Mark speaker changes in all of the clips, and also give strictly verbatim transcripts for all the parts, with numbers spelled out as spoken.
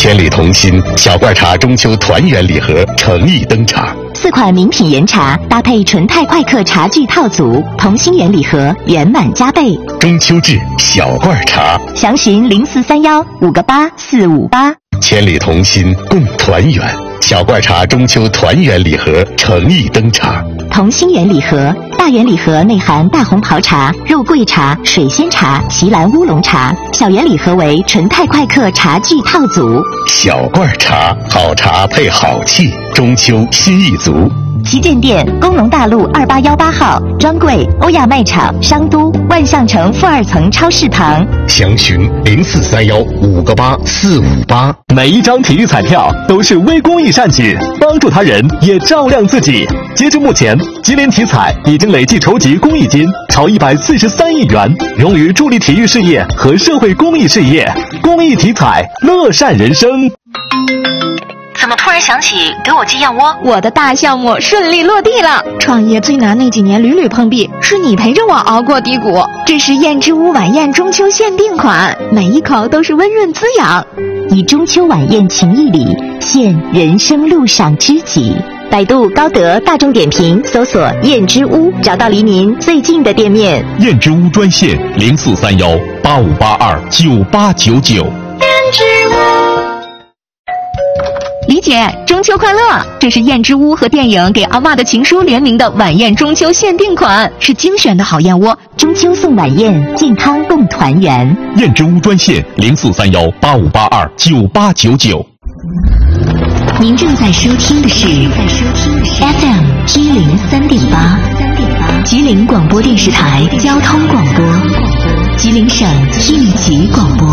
Speaker 1: 千里同心小罐茶中秋团圆礼盒诚意登场，
Speaker 2: 四款名品原茶搭配纯泰快客茶具套组，同心圆礼盒圆满加倍。
Speaker 1: 中秋至小罐茶，
Speaker 2: 详询零四三幺五个八四五八。
Speaker 1: 千里同心共团圆，小罐茶中秋团圆礼盒诚意登场。
Speaker 2: 同心圆礼盒，大圆礼盒内含大红袍茶、肉桂茶、水仙茶、席兰乌龙茶，小圆礼盒为纯泰快客茶具套组。
Speaker 1: 小罐茶，好茶配好气，中秋心意足。
Speaker 2: 旗舰店：工农大路二八幺八号，专柜：欧亚卖场、商都、万象城负二层超市旁。
Speaker 1: 详询零四三幺五个八四五八。
Speaker 3: 每一张体育彩票都是微公益善举，帮助他人也照亮自己。截至目前，吉林体彩已经累计筹集公益金超一百四十三亿元，用于助力体育事业和社会公益事业。公益体彩，乐善人生。
Speaker 4: 怎么突然想起给我寄燕窝？
Speaker 5: 我的大项目顺利落地了，创业最难那几年屡屡碰壁，是你陪着我熬过低谷。这是燕之屋晚宴中秋限定款，每一口都是温润滋养。
Speaker 2: 以中秋晚宴情谊里，献人生路上知己。百度、高德、大众点评搜索燕之屋，找到离您最近的店面。
Speaker 6: 燕之屋专线零四三幺八五八二九八九九。
Speaker 4: 燕之屋。
Speaker 5: 李姐，中秋快乐！这是燕之屋和电影《给阿嬷的情书》联名的晚宴中秋限定款，是精选的好燕窝。
Speaker 2: 中秋送晚宴，健康共团圆。
Speaker 6: 燕之屋专线零四三幺八五八二九八九九。
Speaker 2: 您正在收听的是 F M 一零三点八，吉林广播电视台交通广播，吉林省应急广播。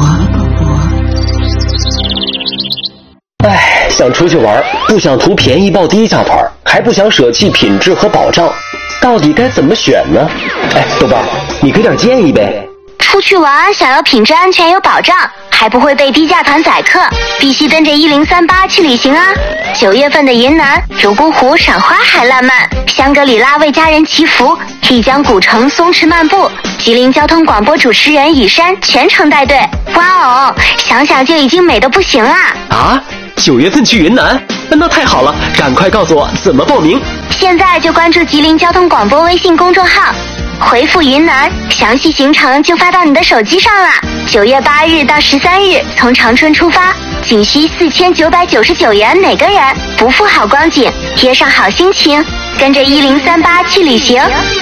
Speaker 7: 唉，想出去玩，不想图便宜报低价团，还不想舍弃品质和保障，到底该怎么选呢？哎，豆瓣，你给点建议呗。
Speaker 4: 出去玩想要品质安全有保障，还不会被低价团宰客，必须跟着一零三八去旅行啊！九月份的云南泸沽湖赏花海烂漫，香格里拉为家人祈福，丽江古城松弛漫步，吉林交通广播主持人雨山全程带队。哇哦，想想就已经美得不行啦！
Speaker 7: 啊，九月份去云南，那太好了，赶快告诉我怎么报名。
Speaker 4: 现在就关注吉林交通广播微信公众号，回复云南，详细行程就发到你的手机上啦。九月八日到十三日，从长春出发，仅需四千九百九十九元每个人，不负好光景，贴上好心情，跟着一零三八去旅行。